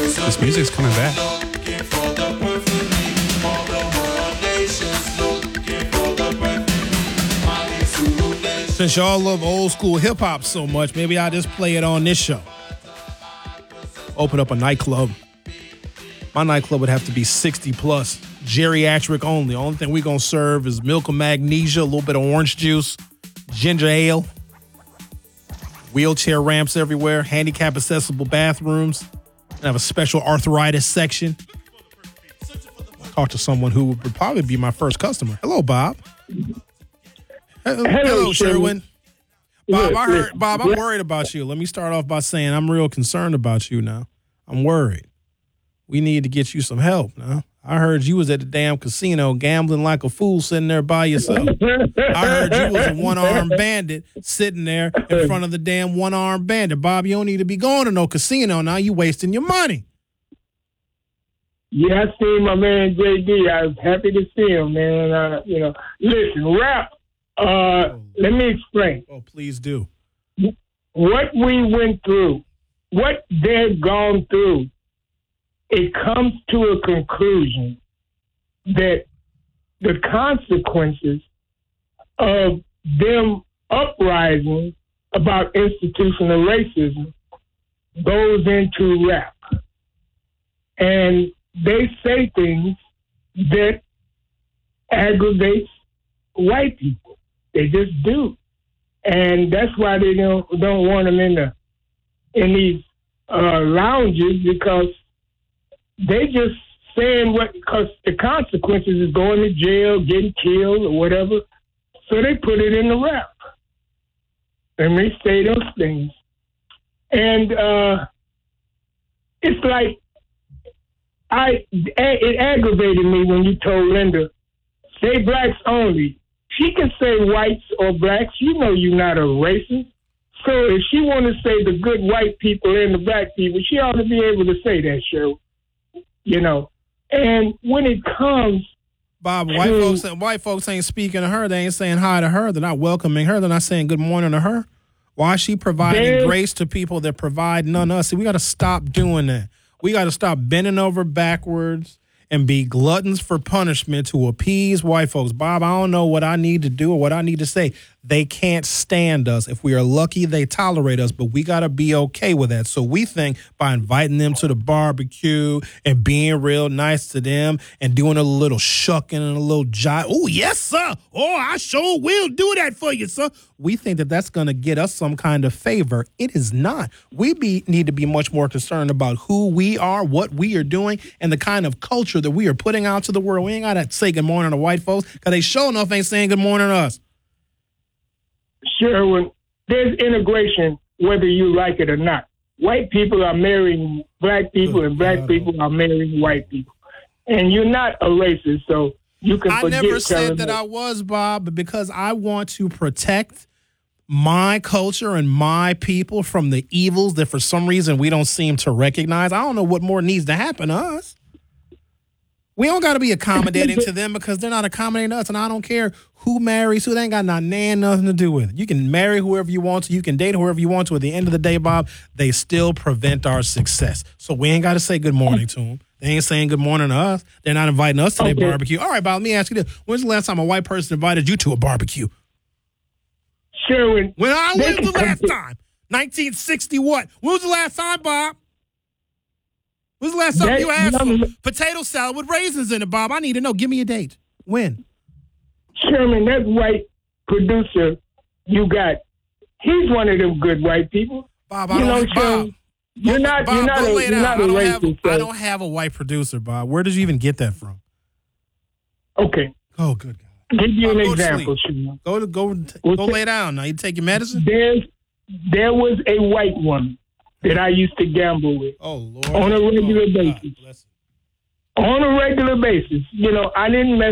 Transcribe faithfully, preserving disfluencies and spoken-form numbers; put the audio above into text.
This music's coming back. Since y'all love old school hip hop so much, maybe I'll just play it on this show. Open up a nightclub. My nightclub would have to be sixty plus, geriatric only. Only thing we gonna serve is milk of magnesia, a little bit of orange juice, ginger ale, wheelchair ramps everywhere, handicap accessible bathrooms, and have a special arthritis section. Talk to someone who would probably be my first customer. Hello, Bob. Hello, Hello Sherwin. Bob, I heard, Bob, I'm worried about you. Let me start off by saying I'm real concerned about you now. I'm worried. We need to get you some help now. I heard you was at the damn casino gambling like a fool sitting there by yourself. I heard you was a one-armed bandit sitting there in front of the damn one-armed bandit. Bob, you don't need to be going to no casino now. You wasting your money. Yeah, I seen my man J D. I was happy to see him, man. Uh, you know, listen, rap. Uh, oh, let me explain. Oh, please do. What we went through, what they've gone through, it comes to a conclusion that the consequences of them uprising about institutional racism goes into rap. And they say things that aggravates white people. They just do. And that's why they don't don't want them in the in these uh, lounges, because they just saying what, because the consequences is going to jail, getting killed, or whatever. So they put it in the rap. And they say those things. And uh, it's like, I it aggravated me when you told Linda, say blacks only. She can say whites or blacks. You know you're not a racist. So if she want to say the good white people and the black people, she ought to be able to say that, show. You know. And when it comes, Bob, white to, folks, white folks ain't speaking to her. They ain't saying hi to her. They're not welcoming her. They're not saying good morning to her. Why is she providing grace to people that provide none of us? See, we got to stop doing that. We got to stop bending over backwards and be gluttons for punishment to appease white folks. Bob, I don't know what I need to do or what I need to say. They can't stand us. If we are lucky, they tolerate us, but we got to be okay with that. So we think by inviting them to the barbecue and being real nice to them and doing a little shucking and a little jive. Oh, yes, sir. Oh, I sure will do that for you, sir. We think that that's going to get us some kind of favor. It is not. We be, need to be much more concerned about who we are, what we are doing, and the kind of culture that we are putting out to the world. We ain't got to say good morning to white folks because they sure enough ain't saying good morning to us. Sure, when there's integration, whether you like it or not. White people are marrying black people, and black people are marrying white people. And you're not a racist, so you can I forget never said that that I was, Bob, but because I want to protect my culture and my people from the evils that for some reason we don't seem to recognize. I don't know what more needs to happen to us. We don't got to be accommodating to them because they're not accommodating us, and I don't care who marries who. They ain't got not nan nothing to do with it. You can marry whoever you want to. You can date whoever you want to. At the end of the day, Bob, they still prevent our success. So we ain't got to say good morning to them. They ain't saying good morning to us. They're not inviting us to okay. their barbecue. All right, Bob, let me ask you this. When's the last time a white person invited you to a barbecue? Sure. When, when I when was the last time? nineteen sixty what? When was the last time, Bob? When was the last time that, you asked for potato salad with raisins in it, Bob? I need to know. Give me a date. When? Sherman, that white producer you got, he's one of them good white people. Bob, I you don't, know, Bob, you're not, Bob, you're not, a, you're not a I don't racist. Have, so. I don't have a white producer, Bob. Where did you even get that from? Okay. Oh, good God. Give you Bob, an go example, Sherman. Go to go, we'll go t- lay down. Now you take your medicine. There's, there was a white woman that I used to gamble with. Oh, Lord. On a regular oh, basis. On a regular basis. You know, I didn't mess